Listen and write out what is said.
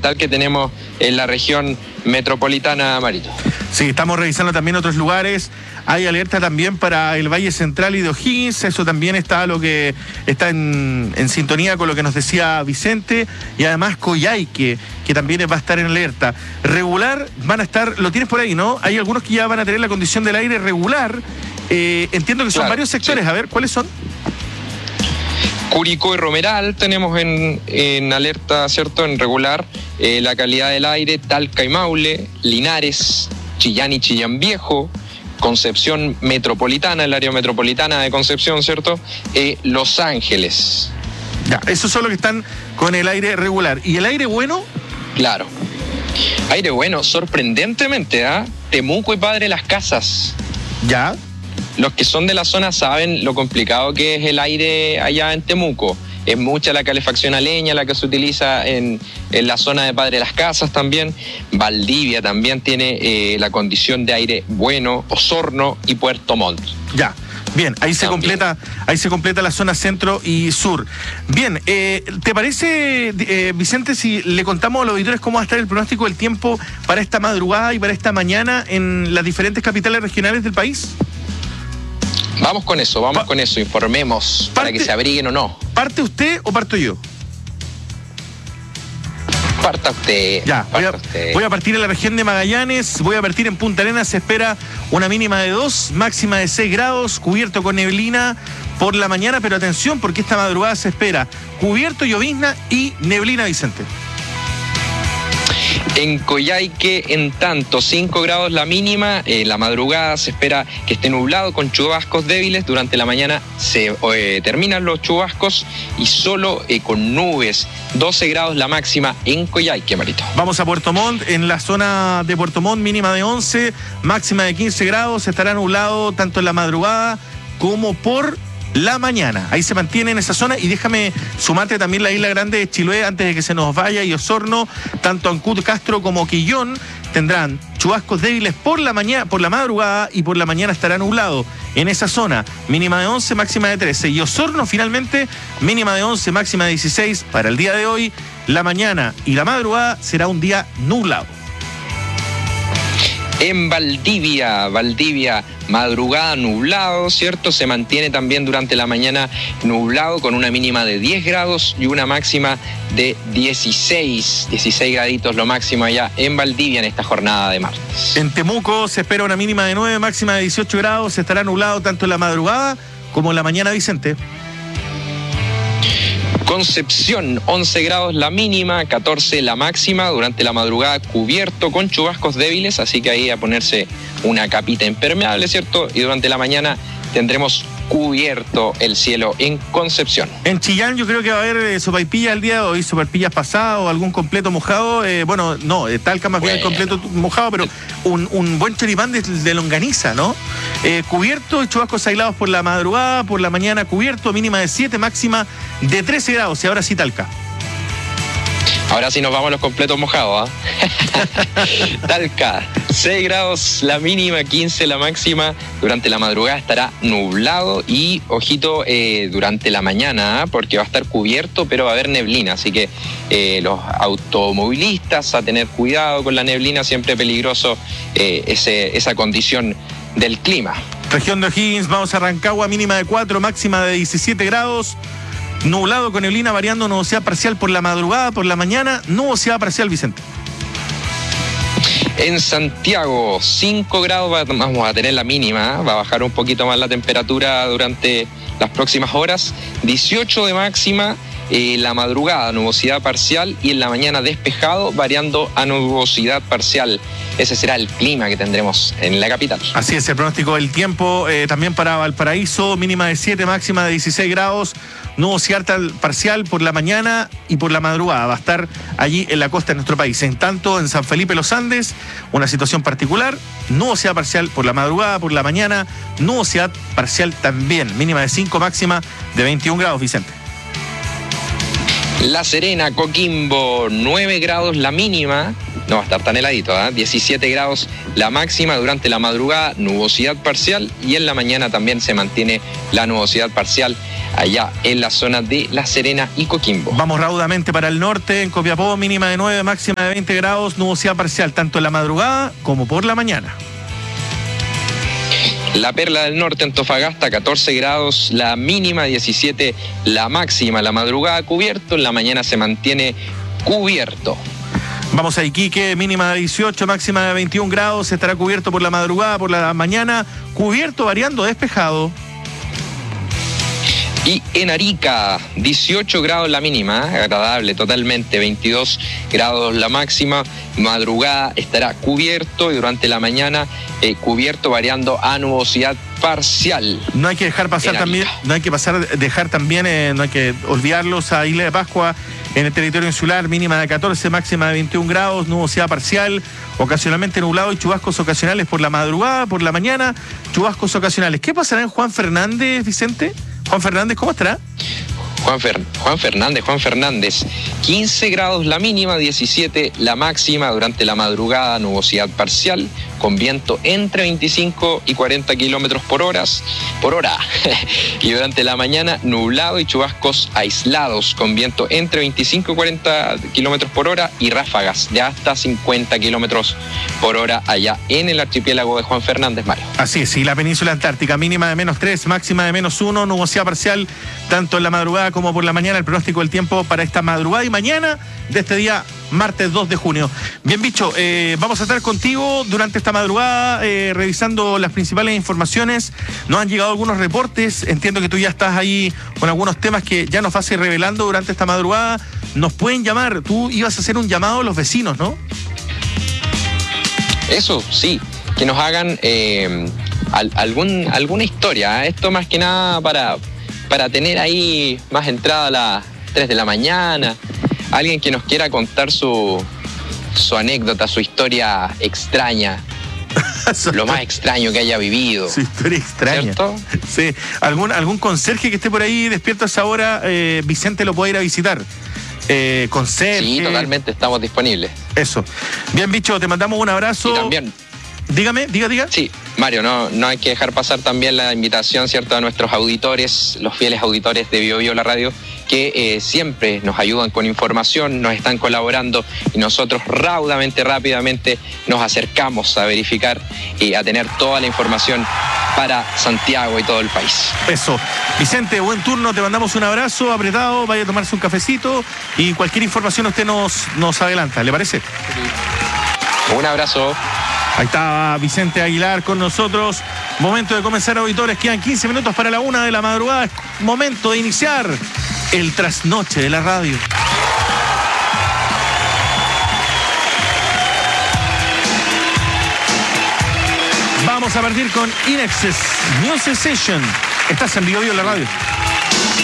fundamental que tenemos en la región metropolitana, Marito. Sí, estamos revisando también otros lugares. Hay alerta también para el Valle Central y de O'Higgins. Eso también está en sintonía con lo que nos decía Vicente. Y además Coyhaique, que también va a estar en alerta. Regular van a estar, lo tienes por ahí, ¿no? Hay algunos que ya van a tener la condición del aire regular. Entiendo que son varios sectores. Sí. A ver, ¿cuáles son? Curicó y Romeral tenemos en alerta, ¿cierto? En regular. La calidad del aire, Talca y Maule, Linares, Chillán y Chillán Viejo, Concepción Metropolitana, el área metropolitana de Concepción, ¿cierto? Los Ángeles. Ya, esos son los que están con el aire regular. ¿Y el aire bueno? Claro. Aire bueno, sorprendentemente, Temuco y Padre Las Casas. Ya. Los que son de la zona saben lo complicado que es el aire allá en Temuco. Es mucha la calefacción a leña la que se utiliza en la zona de Padre Las Casas también. Valdivia también tiene la condición de aire bueno, Osorno y Puerto Montt. Ya, bien, ahí se completa la zona centro y sur. Bien, ¿te parece, Vicente, si le contamos a los auditores cómo va a estar el pronóstico del tiempo para esta madrugada y para esta mañana en las diferentes capitales regionales del país? Vamos con eso, informemos para que se abriguen o no. ¿Parte usted o parto yo? Parta usted. Ya, voy a partir en la región de Magallanes, voy a partir en Punta Arenas, se espera una mínima de 2, máxima de 6 grados, cubierto con neblina por la mañana, pero atención porque esta madrugada se espera cubierto, llovizna y neblina, Vicente. En Coyhaique, en tanto, 5 grados la mínima, la madrugada se espera que esté nublado con chubascos débiles, durante la mañana se terminan los chubascos y solo con nubes, 12 grados la máxima en Coyhaique, Marito. Vamos a Puerto Montt, en la zona de Puerto Montt, mínima de 11, máxima de 15 grados, estará nublado tanto en la madrugada como por la mañana. Ahí se mantiene en esa zona y déjame sumarte también la Isla Grande de Chiloé antes de que se nos vaya, y Osorno, tanto Ancud, Castro como Quillón tendrán chubascos débiles por la madrugada y por la mañana estará nublado en esa zona, mínima de 11, máxima de 13, y Osorno finalmente mínima de 11, máxima de 16 para el día de hoy. La mañana y la madrugada será un día nublado. En Valdivia, madrugada nublado, ¿cierto? Se mantiene también durante la mañana nublado con una mínima de 10 grados y una máxima de 16 graditos lo máximo allá en Valdivia en esta jornada de martes. En Temuco se espera una mínima de 9, máxima de 18 grados, estará nublado tanto en la madrugada como en la mañana, Vicente. Concepción, 11 grados la mínima, 14 la máxima, durante la madrugada cubierto con chubascos débiles, así que ahí a ponerse una capita impermeable, ¿cierto? Y durante la mañana tendremos cubierto el cielo en Concepción. En Chillán yo creo que va a haber sopaipillas el día de hoy, sopaipillas pasadas o algún completo mojado, Talca más bien el completo mojado, pero un buen choripán de longaniza, ¿no? Cubierto y chubascos aislados por la madrugada, por la mañana cubierto, mínima de 7, máxima de 13 grados, y ahora sí Talca. Ahora sí nos vamos a los completos mojados, Talca, 6 grados la mínima, 15 la máxima. Durante la madrugada estará nublado y, ojito, durante la mañana, porque va a estar cubierto, pero va a haber neblina. Así que los automovilistas a tener cuidado con la neblina, siempre peligroso esa condición del clima. Región de O'Higgins, vamos a Rancagua, mínima de 4, máxima de 17 grados. Nublado con neblina, variando nubosidad parcial por la madrugada, por la mañana, nubosidad parcial, Vicente. En Santiago, 5 grados vamos a tener la mínima, va a bajar un poquito más la temperatura durante las próximas horas, 18 de máxima, la madrugada nubosidad parcial y en la mañana despejado, variando a nubosidad parcial. Ese será el clima que tendremos en la capital. Así es, el pronóstico del tiempo también para Valparaíso, mínima de 7, máxima de 16 grados, nubosidad parcial por la mañana y por la madrugada. Va a estar allí en la costa de nuestro país. En tanto, en San Felipe Los Andes, una situación particular, nubosidad parcial por la madrugada, por la mañana, nubosidad parcial también, mínima de 5, máxima de 21 grados, Vicente. La Serena, Coquimbo, 9 grados la mínima, no va a estar tan heladito, 17 grados la máxima, durante la madrugada nubosidad parcial y en la mañana también se mantiene la nubosidad parcial allá en la zona de La Serena y Coquimbo. Vamos raudamente para el norte, en Copiapó, mínima de 9, máxima de 20 grados, nubosidad parcial, tanto en la madrugada como por la mañana. La Perla del Norte, Antofagasta, 14 grados, la mínima 17, la máxima, la madrugada cubierto, en la mañana se mantiene cubierto. Vamos a Iquique, mínima de 18, máxima de 21 grados, estará cubierto por la madrugada, por la mañana, cubierto variando despejado. Y en Arica, 18 grados la mínima, agradable totalmente, 22 grados la máxima, madrugada estará cubierto y durante la mañana cubierto variando a nubosidad parcial. No hay que dejar pasar también, no hay que olvidarlos a Isla de Pascua en el territorio insular, mínima de 14, máxima de 21 grados, nubosidad parcial, ocasionalmente nublado y chubascos ocasionales por la madrugada, por la mañana, chubascos ocasionales. ¿Qué pasará en Juan Fernández, Vicente? Juan Fernández, ¿cómo estará? Juan Fernández, 15 grados la mínima, 17 la máxima, durante la madrugada nubosidad parcial, con viento entre 25 y 40 kilómetros por hora, y durante la mañana nublado y chubascos aislados, con viento entre 25 y 40 kilómetros por hora y ráfagas de hasta 50 kilómetros por hora allá en el archipiélago de Juan Fernández, Mario. Así es, y la península antártica, mínima de -3, máxima de -1, nubosidad parcial, tanto en la madrugada como por la mañana. El pronóstico del tiempo para esta madrugada y mañana de este día, martes 2 de junio. Bien, Bicho, vamos a estar contigo durante esta madrugada revisando las principales informaciones. Nos han llegado algunos reportes, entiendo que tú ya estás ahí con algunos temas que ya nos vas a ir revelando durante esta madrugada. Nos pueden llamar, tú ibas a hacer un llamado a los vecinos, ¿no? Eso, sí, que nos hagan alguna historia, esto más que nada para tener ahí más entrada a las 3 de la mañana, alguien que nos quiera contar su anécdota, su historia extraña, lo más extraño que haya vivido. Su historia extraña. ¿Cierto? Sí, algún conserje que esté por ahí despierto a esa hora, Vicente lo puede ir a visitar. Conserje. Sí, totalmente, estamos disponibles. Eso. Bien, Bicho, te mandamos un abrazo. Y también... Diga. Sí, Mario, no hay que dejar pasar también la invitación, ¿cierto?, a nuestros auditores, los fieles auditores de Bio Bio La Radio, que siempre nos ayudan con información, nos están colaborando y nosotros rápidamente nos acercamos a verificar y a tener toda la información para Santiago y todo el país. Eso. Vicente, buen turno, te mandamos un abrazo apretado, vaya a tomarse un cafecito y cualquier información usted nos adelanta, ¿le parece? Un abrazo. Ahí está Vicente Aguilar con nosotros. Momento de comenzar, auditores. Quedan 15 minutos para la 1 de la madrugada. Momento de iniciar el trasnoche de la radio. Vamos a partir con Inexcess Music Session. Estás en Bio Bio La Radio.